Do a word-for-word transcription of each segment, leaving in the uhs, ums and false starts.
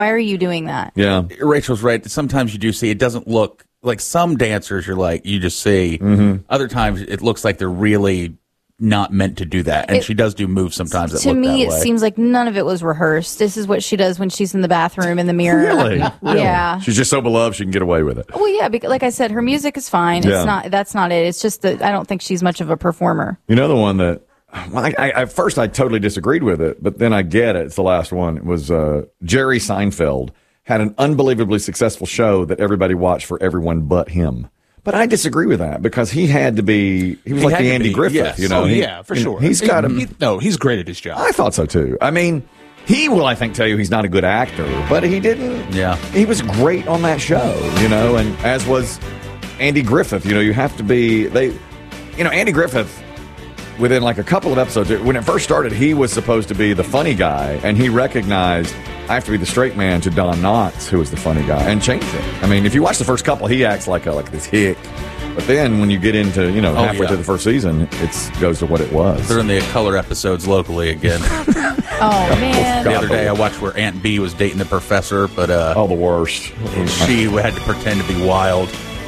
Why are you doing that? Yeah. Rachel's right. Sometimes you do see it doesn't look like some dancers you're like, you just see. Mm-hmm. Other times it looks like they're really not meant to do that. And It- she does do moves sometimes that To look me, that it way. seems like none of it was rehearsed. This is what she does when she's in the bathroom in the mirror. Really? Yeah. She's just so beloved she can get away with it. Well, yeah, because like I said, her music is fine. Yeah. It's not. That's not it. It's just that I don't think she's much of a performer. You know the one that, well, I, I, at first I totally disagreed with it, but then I get it. It's the last one. It was uh, Jerry Seinfeld had an unbelievably successful show that everybody watched for everyone but him. But I disagree with that because he had to be, he was He like had the to Andy be, Griffith, yes. you know. Oh, He- yeah, for you sure. know, He's got he, a, he, no, he's great at his job. I thought so too. I mean, he will, I think, tell you he's not a good actor, but he didn't. Yeah. He was great on that show, you know, and as was Andy Griffith. You know, you have to be, they, you know, Andy Griffith, within like a couple of episodes, when it first started, he was supposed to be the funny guy, and he recognized I have to be the straight man to Don Knotts, who was the funny guy, and changed it. I mean, if you watch the first couple, he acts like a, like this hick. But then when you get into, you know, Oh, halfway yeah. through the first season, it goes to what it was. They're in the color episodes locally again. Oh man. The other day I watched where Aunt B was dating the professor, but uh, Oh, the worst. she had to pretend to be wild.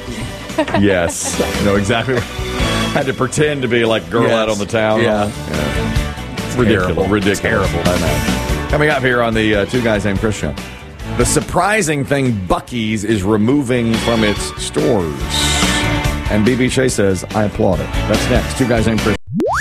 Yes. You know exactly. Had to pretend to be like girl Yes. out on the town. Yeah. It's ridiculous. Terrible. Ridiculous. Terrible. I know. Coming up here on the uh, Two Guys Named Chris show. The surprising thing Buc-ee's is removing from its stores. And B B Shea says, I applaud it. That's next. Two Guys Named Chris.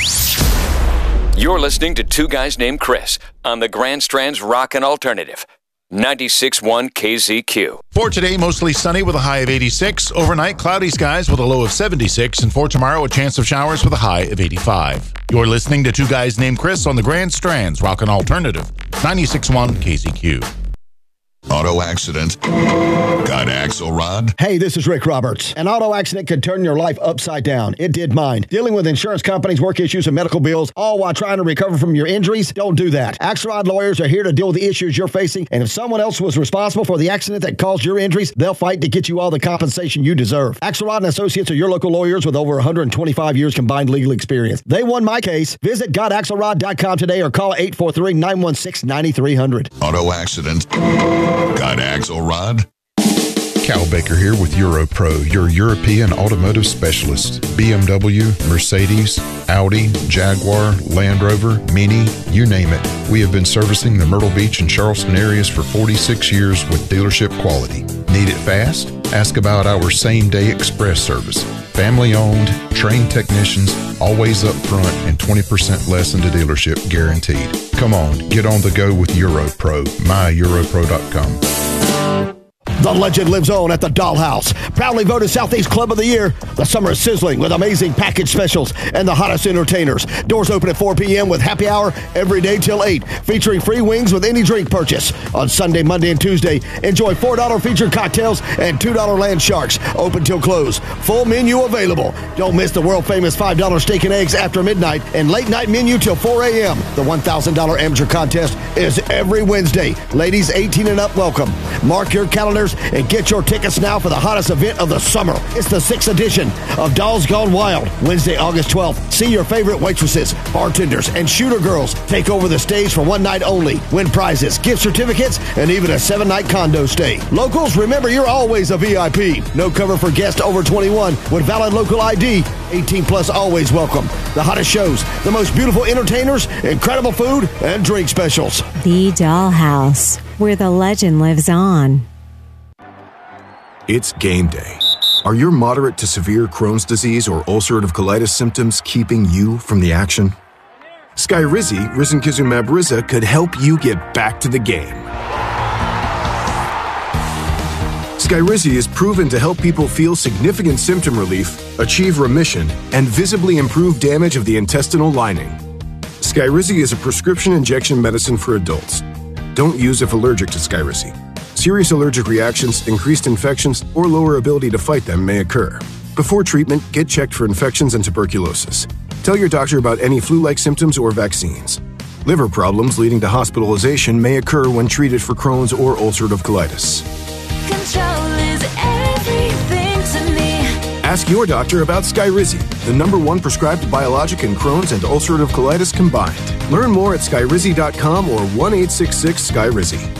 You're listening to Two Guys Named Chris on the Grand Strand's Rockin' Alternative. ninety-six point one K Z Q. For today, mostly sunny with a high of eighty-six. Overnight, cloudy skies with a low of seventy-six. And for tomorrow, a chance of showers with a high of eighty-five. You're listening to Two Guys Named Chris on the Grand Strand's Rockin' Alternative. ninety-six point one K Z Q. Auto accident. Got Axelrod? Hey, this is Rick Roberts. An auto accident could turn your life upside down. It did mine. Dealing with insurance companies, work issues, and medical bills, all while trying to recover from your injuries? Don't do that. Axelrod lawyers are here to deal with the issues you're facing, and if someone else was responsible for the accident that caused your injuries, they'll fight to get you all the compensation you deserve. Axelrod and Associates are your local lawyers with over one hundred twenty-five years combined legal experience. They won my case. Visit got axelrod dot com today or call eight four three, nine one six, nine three zero zero. Auto accident. Got Axelrod? Cal Baker here with Europro, your European automotive specialist. B M W, Mercedes, Audi, Jaguar, Land Rover, Mini, you name it. We have been servicing the Myrtle Beach and Charleston areas for forty-six years with dealership quality. Need it fast? Ask about our same-day express service. Family-owned, trained technicians, always up front, and twenty percent less than the dealership guaranteed. Come on, get on the go with Europro, my europro dot com. The legend lives on at the Dollhouse. Proudly voted Southeast Club of the Year. The summer is sizzling with amazing package specials and the hottest entertainers. Doors open at four p.m. with happy hour every day till eight, featuring free wings with any drink purchase. On Sunday, Monday, and Tuesday, enjoy four dollars featured cocktails and two dollars land sharks. Open till close. Full menu available. Don't miss the world-famous five dollars steak and eggs after midnight and late-night menu till four a.m. The one thousand dollars amateur contest is every Wednesday. Ladies eighteen and up welcome. Mark your calendars and get your tickets now for the hottest event of the summer. It's the sixth edition of Dolls Gone Wild, Wednesday, August twelfth. See your favorite waitresses, bartenders, and shooter girls take over the stage for one night only. Win prizes, gift certificates, and even a seven-night condo stay. Locals, remember you're always a V I P. No cover for guests over twenty-one with valid local I D. eighteen plus always welcome. The hottest shows, the most beautiful entertainers, incredible food, and drink specials. The Dollhouse, where the legend lives on. It's game day. Are your moderate to severe Crohn's disease or ulcerative colitis symptoms keeping you from the action? Skyrizi, risankizumab Riza, could help you get back to the game. Skyrizi is proven to help people feel significant symptom relief, achieve remission, and visibly improve damage of the intestinal lining. Skyrizi is a prescription injection medicine for adults. Don't use if allergic to Skyrizi. Serious allergic reactions, increased infections, or lower ability to fight them may occur. Before treatment, get checked for infections and tuberculosis. Tell your doctor about any flu-like symptoms or vaccines. Liver problems leading to hospitalization may occur when treated for Crohn's or ulcerative colitis. Control is everything to me. Ask your doctor about Skyrizi, the number one prescribed biologic in Crohn's and ulcerative colitis combined. Learn more at skyrizi dot com or one eight six six Skyrizi.